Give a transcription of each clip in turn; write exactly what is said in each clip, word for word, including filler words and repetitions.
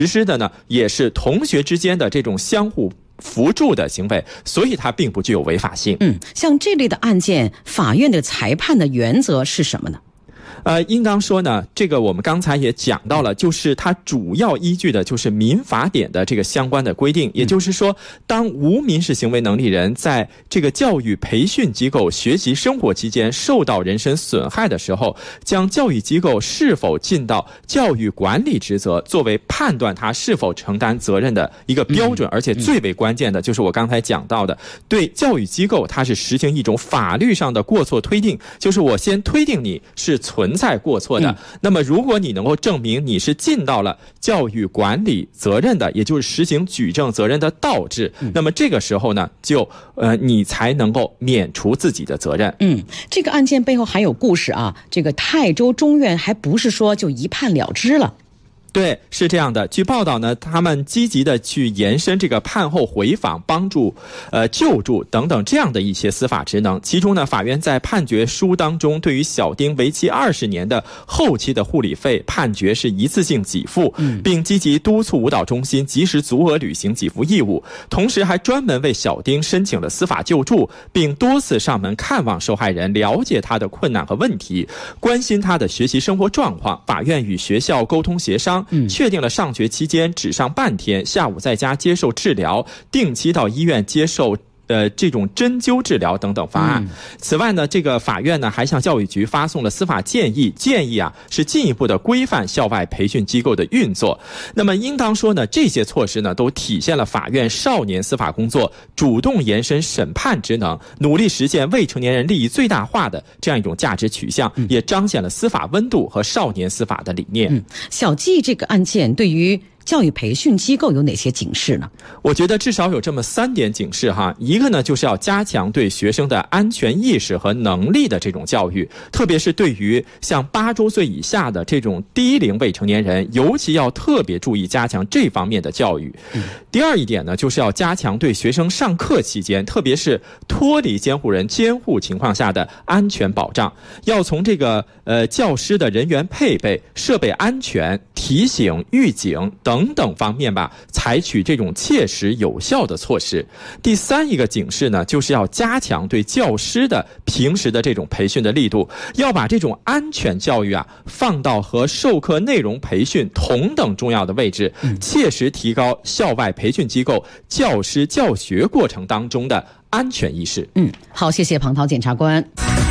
实施的呢也是同学之间的这种相互扶助的行为，所以它并不具有违法性。 嗯，像这类的案件，法院的裁判的原则是什么呢？ 呃，应当说呢，这个我们刚才也讲到了，就是它主要依据的就是民法典的这个相关的规定。也就是说，当无民事行为能力人在这个教育培训机构学习生活期间受到人身损害的时候，将教育机构是否尽到教育管理职责作为判断他是否承担责任的一个标准。而且最为关键的就是我刚才讲到的，对教育机构它是实行一种法律上的过错推定，就是我先推定你是存在过错的，那么如果你能够证明你是尽到了教育管理责任的，也就是实行举证责任的倒置，那么这个时候呢，就呃你才能够免除自己的责任。 嗯，这个案件背后还有故事啊，这个泰州中院还不是说就一判了之了。 对，是这样的。据报道呢，他们积极的去延伸这个判后回访、帮助、呃救助等等这样的一些司法职能。其中呢，法院在判决书当中，对于小丁为期二十年的后期的护理费判决是一次性给付，并积极督促舞蹈中心及时足额履行给付义务。同时，还专门为小丁申请了司法救助，并多次上门看望受害人，了解他的困难和问题，关心他的学习生活状况。法院与学校沟通协商。确定了上学期间只上半天，下午在家接受治疗，定期到医院接受呃，这种针灸治疗等等方案。此外呢，这个法院呢还向教育局发送了司法建议，建议啊是进一步的规范校外培训机构的运作。那么应当说呢，这些措施呢都体现了法院少年司法工作主动延伸审判职能，努力实现未成年人利益最大化的这样一种价值取向，也彰显了司法温度和少年司法的理念。 嗯，小季这个案件对于教育培训机构有哪些警示呢？ 我觉得至少有这么三点警示哈。一个呢，就是要加强对学生的安全意识和能力的这种教育，特别是对于像八周岁以下的这种低龄未成年人，尤其要特别注意加强这方面的教育。嗯、第二一点呢，就是要加强对学生上课期间，特别是脱离监护人监护情况下的安全保障，要从这个呃教师的人员配备、设备安全、提醒、预警等等方面吧，采取这种切实有效的措施。第三一个警示呢，就是要加强对教师的平时的这种培训的力度，要把这种安全教育啊放到和授课内容培训同等重要的位置，切实提高校外培训机构教师教学过程当中的安全意识。 嗯，好，谢谢庞涛检察官。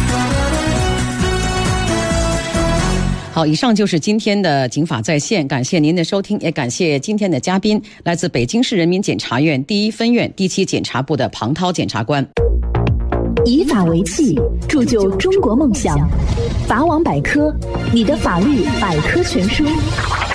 好，以上就是今天的警法在线，感谢您的收听，也感谢今天的嘉宾，来自北京市人民检察院第一分院第七检察部的庞涛检察官。 以法为器，铸就中国梦想。法网百科，你的法律百科全书。